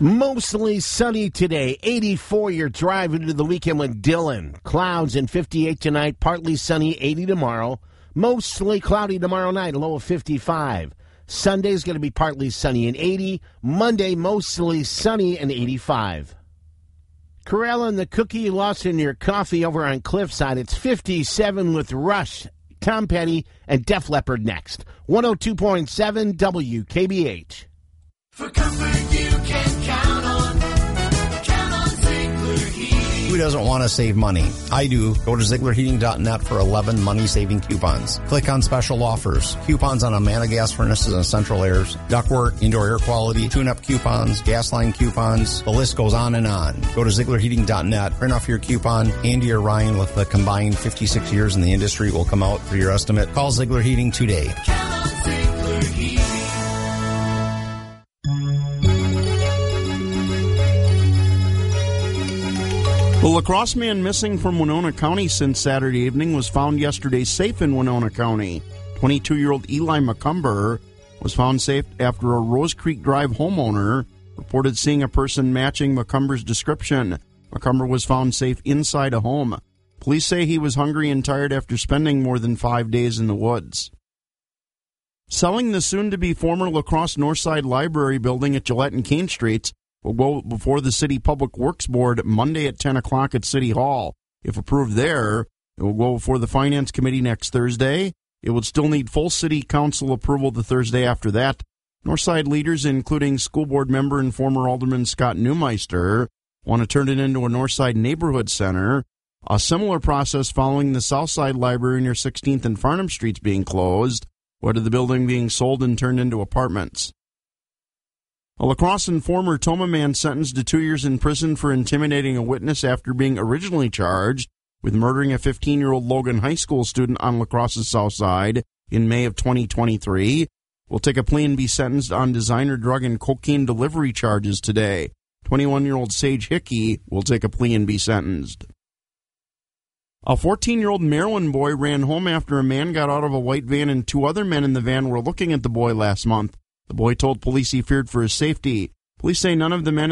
Mostly sunny today, 84 your drive into the weekend with Dylan. Clouds and 58 tonight, partly sunny, 80 tomorrow. Mostly cloudy tomorrow night, a low of 55. Sunday's going to be partly sunny and 80. Monday, mostly sunny and 85. Corella and the Cookie you lost in your coffee over on Cliffside. It's 57 with Rush, Tom Petty, and Def Leppard next. 102.7 WKBH. For comfort you can count on Ziegler Heating. Who doesn't want to save money? I do. Go to ZieglerHeating.net for 11 money-saving coupons. Click on special offers. Coupons on Amana gas furnaces and central airs, ductwork, indoor air quality, tune-up coupons, gas line coupons. The list goes on and on. Go to ZieglerHeating.net, print off your coupon. Andy or Ryan with the combined 56 years in the industry will come out for your estimate. Call Ziegler Heating today. Count on Ziegler Heating. The lacrosse man missing from Winona County since Saturday evening was found yesterday safe in Winona County. 22-year-old Eli McCumber was found safe after a Rose Creek Drive homeowner reported seeing a person matching McCumber's description. McCumber was found safe inside a home. Police say he was hungry and tired after spending more than 5 days in the woods. Selling the soon-to-be former La Crosse Northside Library building at Gillette and Kane Streets will go before the City Public Works Board Monday at 10 o'clock at City Hall. If approved there, it will go before the Finance Committee next Thursday. It would still need full City Council approval the Thursday after that. Northside leaders, including school board member and former Alderman Scott Neumeister, want to turn it into a Northside Neighborhood Center. A similar process following the Southside Library near 16th and Farnham Streets being closed, with the building being sold and turned into apartments. A La Crosse and former Toma man sentenced to 2 years in prison for intimidating a witness after being originally charged with murdering a 15-year-old Logan High School student on La Crosse's south side in May of 2023. Will take a plea and be sentenced on designer drug and cocaine delivery charges today. 21-year-old Sage Hickey will take a plea and be sentenced. A 14-year-old Maryland boy ran home after a man got out of a white van and two other men in the van were looking at the boy last month. The boy told police he feared for his safety. Police say none of the men